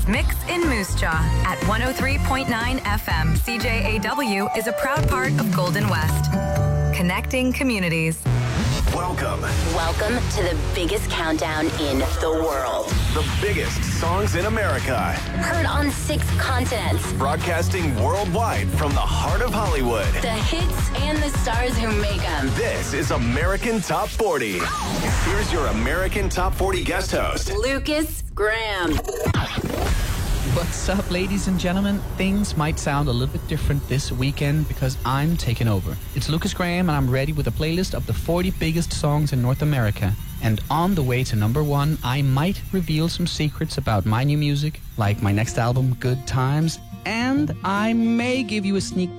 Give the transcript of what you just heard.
is Mix in Moose Jaw at 103.9 FM. CJAW is a proud part of Golden West. Connecting communities. Welcome to the biggest countdown in the world. The biggest songs in America. Heard on 6 continents. Broadcasting worldwide from the heart of Hollywood. The hits and the stars who make them. This is American Top 40. Here's your American Top 40 guest host, Lucas Graham. What's up, ladies and gentlemen? Things might sound a little bit different this weekend because I'm taking over. It's Lucas Graham, and I'm ready with a playlist of the 40 biggest songs in North America. And on the way to number 1, I might reveal some secrets about my new music, like my next album, Good Times, and I may give you a sneak